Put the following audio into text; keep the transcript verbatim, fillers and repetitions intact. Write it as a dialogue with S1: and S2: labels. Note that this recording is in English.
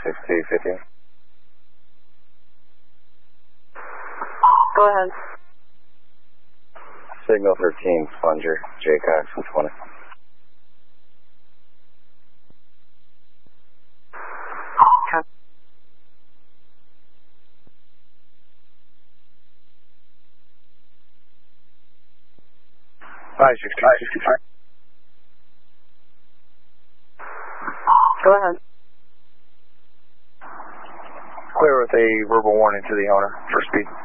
S1: sixty fifty.
S2: Go ahead.
S1: Signal thirteen, Plunger, J Cox twenty.
S2: Okay.
S1: five sixty.
S2: Go ahead.
S1: Clear with a verbal warning to the owner for speed.